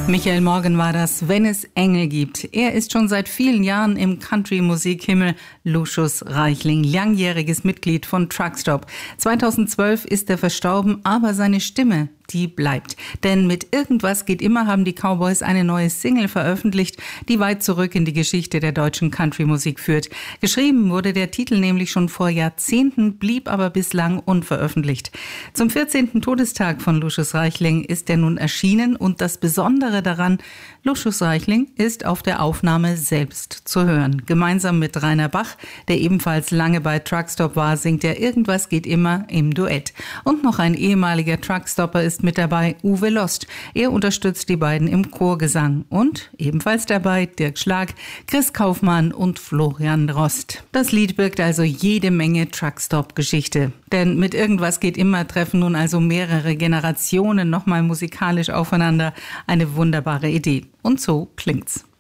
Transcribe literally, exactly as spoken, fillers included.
Michael Morgan war das, wenn es Engel gibt. Er ist schon seit vielen Jahren im Country-Musikhimmel. Lucius Reichling, langjähriges Mitglied von Truckstop. zweitausendzwölf ist er verstorben, aber seine Stimme, die bleibt. Denn mit Irgendwas geht immer haben die Cowboys eine neue Single veröffentlicht, die weit zurück in die Geschichte der deutschen Country-Musik führt. Geschrieben wurde der Titel nämlich schon vor Jahrzehnten, blieb aber bislang unveröffentlicht. Zum vierzehnten Todestag von Lucius Reichling ist er nun erschienen und das Besondere daran, Lucius Reichling ist auf der Aufnahme selbst zu hören. Gemeinsam mit Rainer Bach, der ebenfalls lange bei Truckstop war, singt er Irgendwas geht immer im Duett. Und noch ein ehemaliger Truckstopper ist mit dabei, Uwe Lost. Er unterstützt die beiden im Chorgesang. Und ebenfalls dabei Dirk Schlag, Chris Kaufmann und Florian Rost. Das Lied birgt also jede Menge Truckstop-Geschichte. Denn mit Irgendwas geht immer treffen nun also mehrere Generationen nochmal musikalisch aufeinander. Eine wunderbare Idee. Und so klingt's.